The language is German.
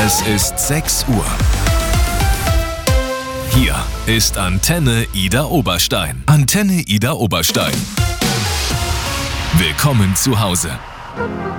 Es ist 6 Uhr. Hier ist Antenne Ida Oberstein. Antenne Ida Oberstein. Willkommen zu Hause.